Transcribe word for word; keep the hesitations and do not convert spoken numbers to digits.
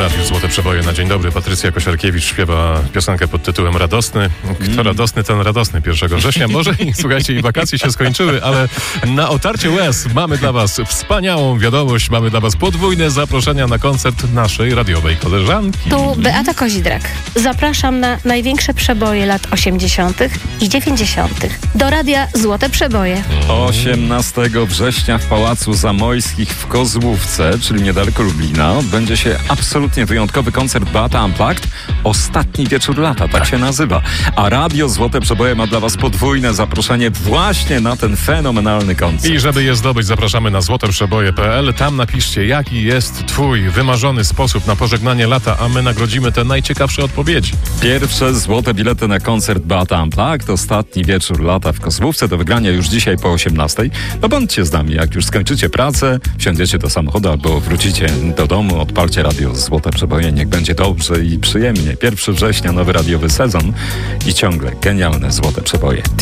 Radiu Złote Przeboje na dzień dobry. Patrycja Kosiarkiewicz śpiewa piosenkę pod tytułem Radosny. Kto mm. radosny, ten radosny pierwszego września. Może i słuchajcie, i wakacje się skończyły, ale na otarcie łez mamy dla was wspaniałą wiadomość. Mamy dla was podwójne zaproszenia na koncert naszej radiowej koleżanki. Tu Beata Kozidrak. Zapraszam na największe przeboje lat osiemdziesiątych i dziewięćdziesiątych. Do Radia Złote Przeboje. osiemnastego września w Pałacu Zamojskich w Kozłówce, czyli niedaleko Lublina, będzie się absolutnie wyjątkowy koncert Beata Unplugged. Ostatni wieczór lata, tak się nazywa. A Radio Złote Przeboje ma dla was podwójne zaproszenie właśnie na ten fenomenalny koncert. I żeby je zdobyć, zapraszamy na złoteprzeboje kropka pe el. Tam napiszcie, jaki jest twój wymarzony sposób na pożegnanie lata, a my nagrodzimy te najciekawsze odpowiedzi. Pierwsze złote bilety na koncert Beata Unplugged, ostatni wieczór lata w Kozłówce, do wygrania już dzisiaj po osiemnastej. No bądźcie z nami, jak już skończycie pracę, wsiądziecie do samochodu albo wrócicie do domu, odpalcie Radio Złote Przeboje, niech będzie dobrze i przyjemnie. pierwszego września nowy radiowy sezon i ciągle genialne Złote Przeboje.